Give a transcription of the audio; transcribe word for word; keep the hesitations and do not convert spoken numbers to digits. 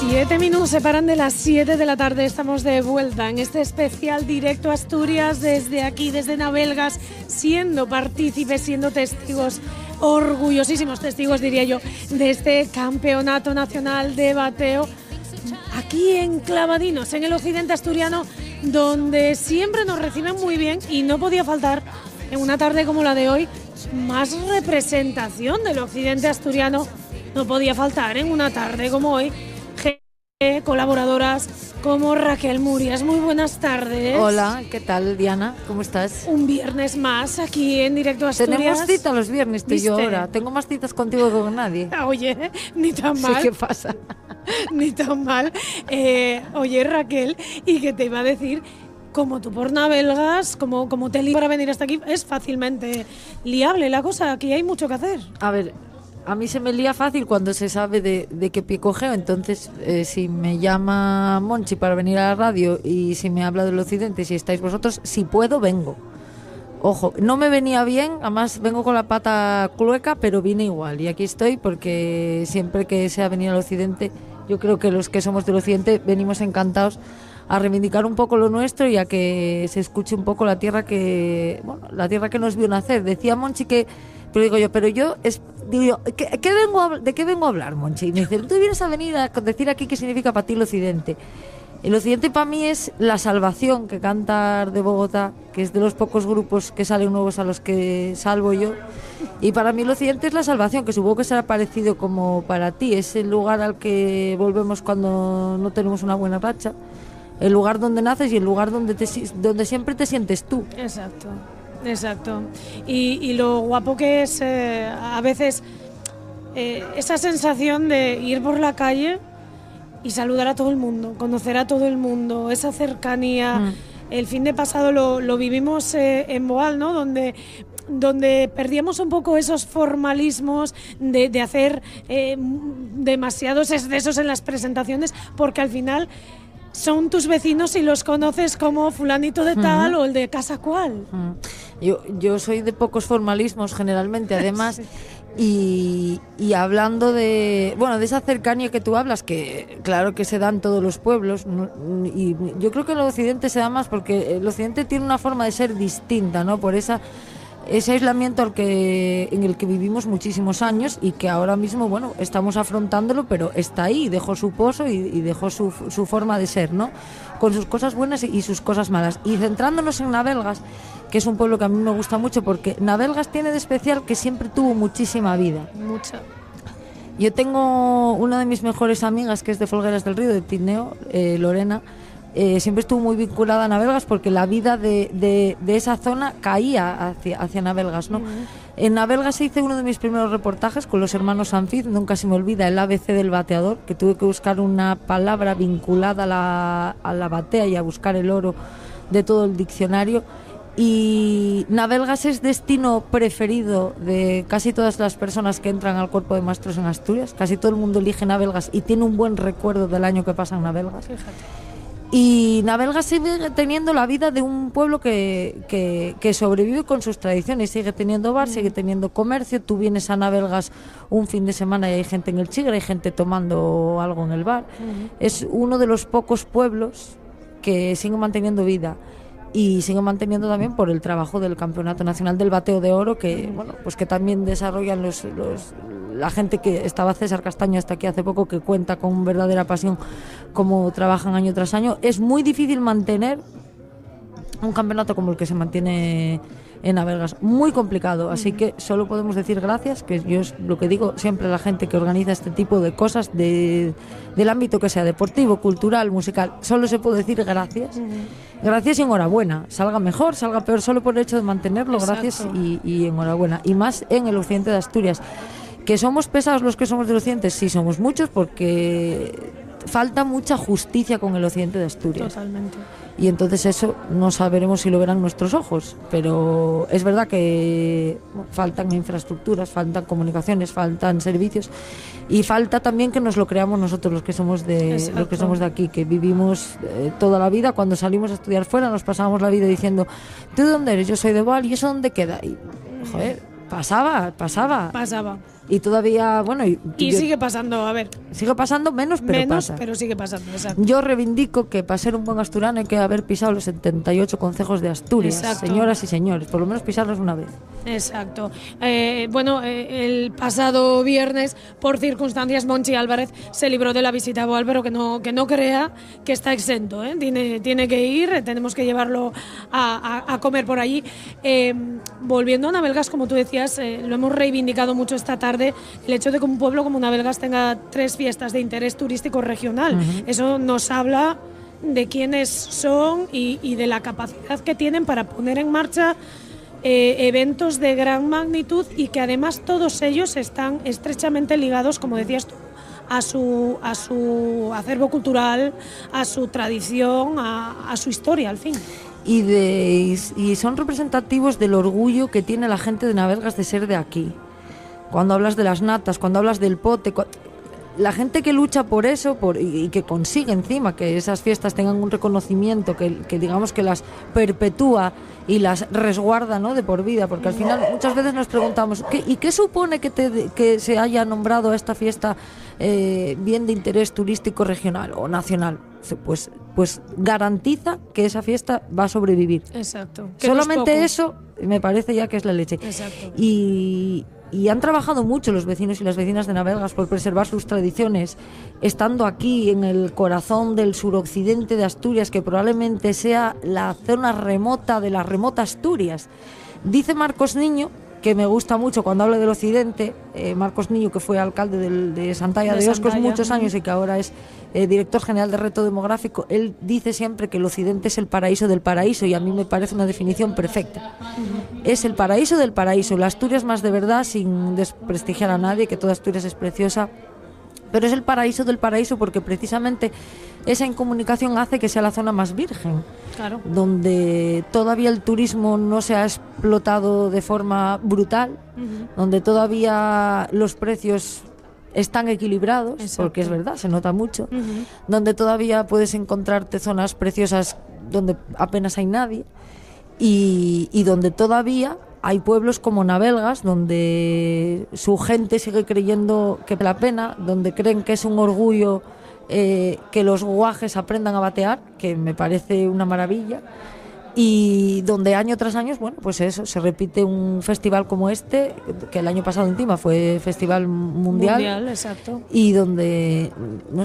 Siete minutos separan de las siete de la tarde. Estamos de vuelta en este especial directo a Asturias desde aquí, desde Navelgas, siendo partícipes, siendo testigos, orgullosísimos testigos, diría yo, de este campeonato nacional de bateo aquí en Clavadinos, en el occidente asturiano, donde siempre nos reciben muy bien y no podía faltar en una tarde como la de hoy más representación del occidente asturiano. No podía faltar en una tarde como hoy colaboradoras como Raquel Murias. Muy buenas tardes. Hola, ¿qué tal, Diana? ¿Cómo estás? Un viernes más aquí en directo a Asturias. Tenemos cita los viernes, tú y yo ahora. Tengo más citas contigo que con nadie. Oye, ni tan mal. Sí, ¿qué pasa? Ni tan mal. Eh, oye, Raquel, y que te iba a decir, como tú por Navelgas, como, como te lías para venir hasta aquí, es fácilmente liable la cosa. Aquí hay mucho que hacer. A ver, a mí se me lía fácil cuando se sabe de, de qué pie cogeo. Entonces, eh, si me llama Monchi para venir a la radio y si me habla del occidente, si estáis vosotros, si puedo, vengo. Ojo, no me venía bien, además vengo con la pata clueca, pero vine igual. Y aquí estoy porque siempre que sea venir al occidente, yo creo que los que somos del occidente venimos encantados a reivindicar un poco lo nuestro y a que se escuche un poco la tierra que, bueno, la tierra que nos vio nacer. Decía Monchi que, pero digo yo, pero yo, es, digo yo, ¿qué, qué vengo a, ¿de qué vengo a hablar, Monchi? Y me dice, tú vienes a venir a decir aquí qué significa para ti el occidente. El occidente para mí es la salvación, que Cantar de Bogotá, que es de los pocos grupos que salen nuevos a los que salvo yo. Y para mí el occidente es la salvación, que supongo que será parecido como para ti. Es el lugar al que volvemos cuando no tenemos una buena racha. El lugar donde naces y el lugar donde, te, donde siempre te sientes tú. Exacto, exacto. Y, y lo guapo que es eh, a veces eh, esa sensación de ir por la calle y saludar a todo el mundo, conocer a todo el mundo, esa cercanía. Mm. El fin de pasado lo, lo vivimos eh, en Boal, ¿no? Donde, donde perdíamos un poco esos formalismos de, de hacer eh, demasiados excesos en las presentaciones, porque al final son tus vecinos y los conoces como fulanito de tal uh-huh. o el de casa cual. Uh-huh. Yo, yo soy de pocos formalismos generalmente, además, sí. y, y hablando de, bueno, de esa cercanía que tú hablas, que claro que se da en todos los pueblos, y yo creo que en el occidente se da más porque el occidente tiene una forma de ser distinta, ¿no? Por esa ese aislamiento al que, en el que vivimos muchísimos años y que ahora mismo, bueno, estamos afrontándolo, pero está ahí, dejó su pozo y, y dejó su, su forma de ser, ¿no? Con sus cosas buenas y sus cosas malas. Y centrándonos en Navelgas, que es un pueblo que a mí me gusta mucho, porque Navelgas tiene de especial que siempre tuvo muchísima vida. Mucha. Yo tengo una de mis mejores amigas, que es de Folgueras del Río, de Tineo, eh, Lorena. Eh, siempre estuvo muy vinculada a Navelgas porque la vida de, de, de esa zona caía hacia, hacia Navelgas, ¿no? Uh-huh. En Navelgas hice uno de mis primeros reportajes con los hermanos Sanfiz, nunca se me olvida, el A B C del bateador, que tuve que buscar una palabra vinculada a la, a la batea y a buscar el oro de todo el diccionario. Y Navelgas es destino preferido de casi todas las personas que entran al cuerpo de maestros en Asturias. Casi todo el mundo elige Navelgas y tiene un buen recuerdo del año que pasa en Navelgas. Fíjate. Y Navelgas sigue teniendo la vida de un pueblo que, que, que sobrevive con sus tradiciones, sigue teniendo bar, mm. sigue teniendo comercio. Tú vienes a Navelgas un fin de semana y hay gente en el Chigre, hay gente tomando algo en el bar. Mm. Es uno de los pocos pueblos que sigue manteniendo vida y sigue manteniendo también por el trabajo del Campeonato Nacional del Bateo de Oro, que bueno, pues que también desarrollan los, los la gente que estaba, César Castaño hasta aquí hace poco, que cuenta con verdadera pasión cómo trabajan año tras año. Es muy difícil mantener un campeonato como el que se mantiene en Navelgas, muy complicado, así que solo podemos decir gracias, que yo es lo que digo siempre a la gente que organiza este tipo de cosas de, del ámbito que sea deportivo, cultural, musical, solo se puede decir gracias, gracias y enhorabuena, salga mejor, salga peor, solo por el hecho de mantenerlo. Exacto. Gracias y, y enhorabuena, y más en el occidente de Asturias. ¿Que somos pesados los que somos del occidente? Sí, somos muchos, porque falta mucha justicia con el occidente de Asturias. Totalmente. Y entonces eso no sabremos si lo verán nuestros ojos, pero es verdad que faltan infraestructuras, faltan comunicaciones, faltan servicios, y falta también que nos lo creamos nosotros los que somos de Exacto. los que somos de aquí, que vivimos eh, toda la vida. Cuando salimos a estudiar fuera nos pasábamos la vida diciendo, ¿tú de dónde eres? Yo soy de Boal, ¿y eso dónde queda? Y joder, pasaba, pasaba. Pasaba. Y todavía, bueno... Y, y yo, sigue pasando, a ver. Sigue pasando menos, pero menos, pasa. pero sigue pasando, exacto. Yo reivindico que para ser un buen asturiano hay que haber pisado los setenta y ocho concejos de Asturias, exacto. Señoras y señores, por lo menos pisarlos una vez. Exacto. Eh, bueno, eh, el pasado viernes, por circunstancias, Monchi Álvarez se libró de la visita a Boal, pero que no, que no crea que está exento, ¿eh? Tiene, tiene que ir, tenemos que llevarlo a, a, a comer por allí. Eh, volviendo a Navelgas, como tú decías, eh, lo hemos reivindicado mucho esta tarde, el hecho de que un pueblo como Navelgas tenga tres fiestas de interés turístico regional. Uh-huh. Eso nos habla de quiénes son y, y de la capacidad que tienen para poner en marcha Eh, eventos de gran magnitud y que además todos ellos están estrechamente ligados, como decías tú, a su, a su acervo cultural, a su tradición, a, a su historia, al fin. Y, de, y son representativos del orgullo que tiene la gente de Navelgas de ser de aquí. Cuando hablas de las natas, cuando hablas del pote... Cu- La gente que lucha por eso por, y, y que consigue encima que esas fiestas tengan un reconocimiento, que, que digamos que las perpetúa y las resguarda, ¿no?, de por vida, porque al final muchas veces nos preguntamos ¿qué, ¿y qué supone que, te, que se haya nombrado a esta fiesta eh, bien de interés turístico regional o nacional? Pues, pues garantiza que esa fiesta va a sobrevivir. Exacto. Solamente eso me parece ya que es la leche. Exacto. Y... Y han trabajado mucho los vecinos y las vecinas de Navelgas por preservar sus tradiciones, estando aquí en el corazón del suroccidente de Asturias, que probablemente sea la zona remota de la remota Asturias. Dice Marcos Niño, que me gusta mucho cuando habla del occidente, eh, Marcos Niño, que fue alcalde del, de Santalla de, de Oscos Santalla. muchos años y que ahora es eh, director general de Reto Demográfico, él dice siempre que el occidente es el paraíso del paraíso, y a mí me parece una definición perfecta. Uh-huh. Es el paraíso del paraíso, la Asturias más de verdad, sin desprestigiar a nadie, que toda Asturias es preciosa, pero es el paraíso del paraíso porque precisamente esa incomunicación hace que sea la zona más virgen, claro, donde todavía el turismo no se ha explotado de forma brutal, uh-huh, donde todavía los precios están equilibrados, exacto, porque es verdad, se nota mucho, uh-huh, donde todavía puedes encontrarte zonas preciosas donde apenas hay nadie, y, y donde todavía hay pueblos como Navelgas, donde su gente sigue creyendo que vale la pena, donde creen que es un orgullo eh, que los guajes aprendan a batear, que me parece una maravilla, y donde año tras año, bueno, pues eso, se repite un festival como este, que el año pasado encima fue festival mundial, mundial, exacto, y donde no,